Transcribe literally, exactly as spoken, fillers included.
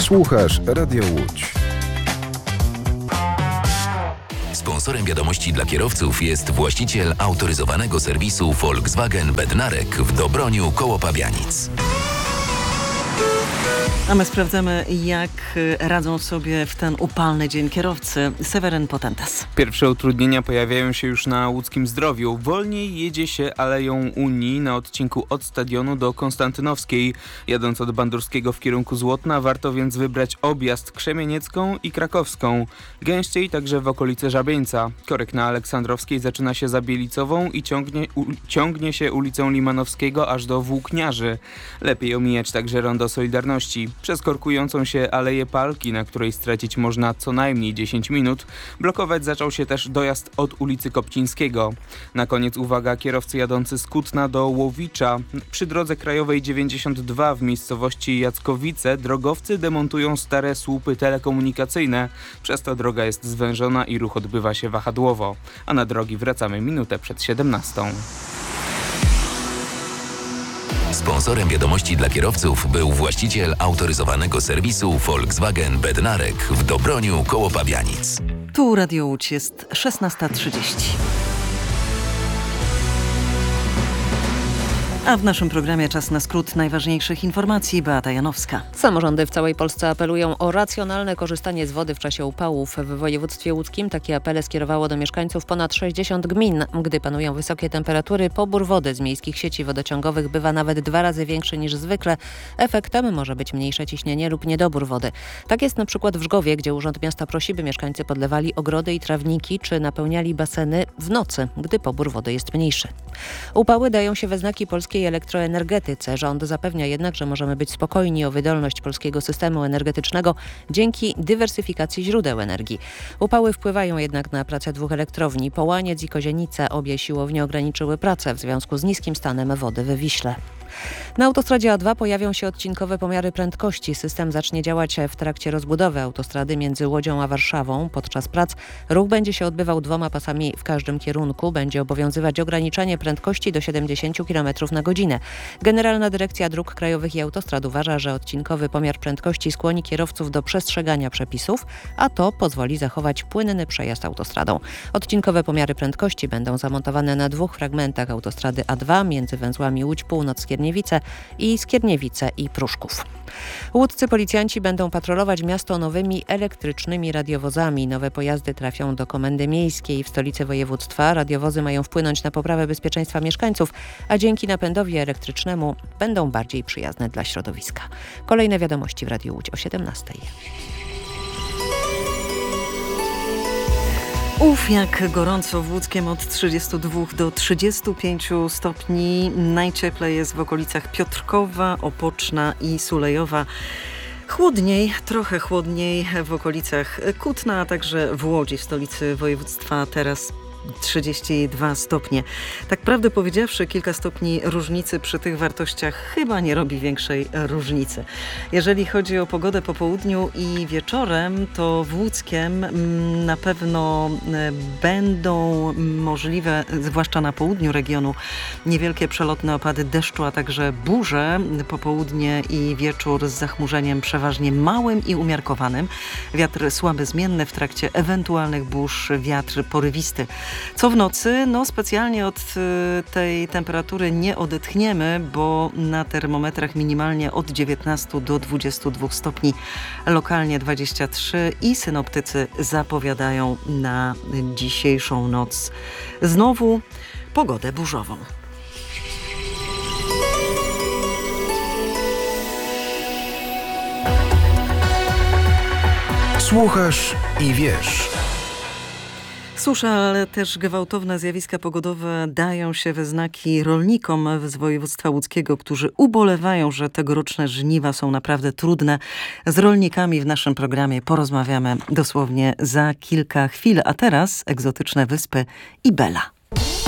Słuchasz Radio Łódź. Sponsorem wiadomości dla kierowców jest właściciel autoryzowanego serwisu Volkswagen Bednarek w Dobroniu koło Pabianic. A my sprawdzamy, jak radzą sobie w ten upalny dzień kierowcy. Seweryn Potentas. Pierwsze utrudnienia pojawiają się już na łódzkim Zdrowiu. Wolniej jedzie się Aleją Unii na odcinku od Stadionu do Konstantynowskiej. Jadąc od Bandurskiego w kierunku Złotna, warto więc wybrać objazd Krzemieniecką i Krakowską. Gęściej także w okolicy Żabieńca. Korek na Aleksandrowskiej zaczyna się za Bielicową i ciągnie, u, ciągnie się ulicą Limanowskiego aż do Włókniarzy. Lepiej omijać także rondo Solidarności. Przez korkującą się Aleję Palki, na której stracić można co najmniej dziesięć minut, blokować zaczął się też dojazd od ulicy Kopcińskiego. Na koniec uwaga, kierowcy jadący z Kutna do Łowicza. Przy drodze krajowej dziewięćdziesiąt dwa w miejscowości Jackowice drogowcy demontują stare słupy telekomunikacyjne. Przez to droga jest zwężona i ruch odbywa się wahadłowo. A na drogi wracamy minutę przed siedemnastą. Sponsorem wiadomości dla kierowców był właściciel autoryzowanego serwisu Volkswagen Bednarek w Dobroniu koło Pabianic. Tu Radio Łódź, jest szesnasta trzydzieści. A w naszym programie czas na skrót najważniejszych informacji. Beata Janowska. Samorządy w całej Polsce apelują o racjonalne korzystanie z wody w czasie upałów. W województwie łódzkim takie apele skierowało do mieszkańców ponad sześćdziesiąt gmin. Gdy panują wysokie temperatury, pobór wody z miejskich sieci wodociągowych bywa nawet dwa razy większy niż zwykle. Efektem może być mniejsze ciśnienie lub niedobór wody. Tak jest na przykład w Żgowie, gdzie Urząd Miasta prosi, by mieszkańcy podlewali ogrody i trawniki, czy napełniali baseny w nocy, gdy pobór wody jest mniejszy. Upały dają się we znaki polskiej elektroenergetyce. Rząd zapewnia jednak, że możemy być spokojni o wydolność polskiego systemu energetycznego dzięki dywersyfikacji źródeł energii. Upały wpływają jednak na pracę dwóch elektrowni. Połaniec i Kozienice, obie siłownie ograniczyły pracę w związku z niskim stanem wody w Wiśle. Na autostradzie A dwa pojawią się odcinkowe pomiary prędkości. System zacznie działać w trakcie rozbudowy autostrady między Łodzią a Warszawą. Podczas prac ruch będzie się odbywał dwoma pasami w każdym kierunku. Będzie obowiązywać ograniczenie prędkości do siedemdziesiąt kilometrów na godzinę. Generalna Dyrekcja Dróg Krajowych i Autostrad uważa, że odcinkowy pomiar prędkości skłoni kierowców do przestrzegania przepisów, a to pozwoli zachować płynny przejazd autostradą. Odcinkowe pomiary prędkości będą zamontowane na dwóch fragmentach autostrady A dwa między węzłami Łódź Północ-Skierniewice i Skierniewice i Pruszków. Łódzcy policjanci będą patrolować miasto nowymi elektrycznymi radiowozami. Nowe pojazdy trafią do Komendy Miejskiej w stolicy województwa. Radiowozy mają wpłynąć na poprawę bezpieczeństwa mieszkańców, a dzięki napędowi elektrycznemu będą bardziej przyjazne dla środowiska. Kolejne wiadomości w Radiu Łódź o siedemnastej. Uf, jak gorąco w Łódzkiem od trzydziestu dwóch do trzydziestu pięciu stopni. Najcieplej jest w okolicach Piotrkowa, Opoczna i Sulejowa. Chłodniej, trochę chłodniej w okolicach Kutna, a także w Łodzi, w stolicy województwa, teraz trzydzieści dwa stopnie. Tak prawdę powiedziawszy, kilka stopni różnicy przy tych wartościach chyba nie robi większej różnicy. Jeżeli chodzi o pogodę po południu i wieczorem, to w Łódzkiem na pewno będą możliwe, zwłaszcza na południu regionu, niewielkie przelotne opady deszczu, a także burze. Popołudnie i wieczór z zachmurzeniem przeważnie małym i umiarkowanym. Wiatr słaby zmienny, w trakcie ewentualnych burz wiatr porywisty. Co w nocy? No specjalnie od tej temperatury nie odetchniemy, bo na termometrach minimalnie od dziewiętnastu do dwudziestu dwóch stopni, lokalnie dwadzieścia trzy i synoptycy zapowiadają na dzisiejszą noc znowu pogodę burzową. Słuchasz i wiesz. Susza, ale też gwałtowne zjawiska pogodowe dają się we znaki rolnikom z województwa łódzkiego, którzy ubolewają, że tegoroczne żniwa są naprawdę trudne. Z rolnikami w naszym programie porozmawiamy dosłownie za kilka chwil, a teraz egzotyczne wyspy i Bela.